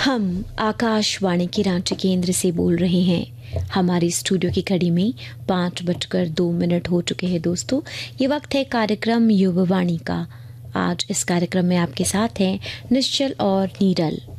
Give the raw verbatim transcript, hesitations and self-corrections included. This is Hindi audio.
हम आकाशवाणी के रांची केंद्र से बोल रहे हैं। हमारी स्टूडियो की घड़ी में पाँच बजकर दो मिनट हो चुके हैं दोस्तों। ये वक्त है कार्यक्रम युववाणी का। आज इस कार्यक्रम में आपके साथ हैं निश्चल और नीरल।